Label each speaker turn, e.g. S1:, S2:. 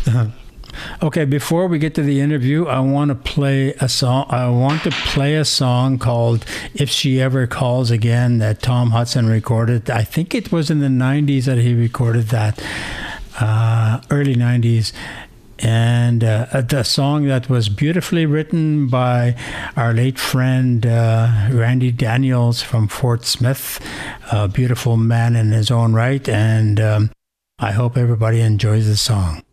S1: Okay, before we get to the interview, I want to play a song. I want to play a song called "If She Ever Calls Again" that Tom Hudson recorded. I think it was in the '90s that he recorded that, early '90s. And the song that was beautifully written by our late friend Randy Daniels from Fort Smith, a beautiful man in his own right. And I hope everybody enjoys the song.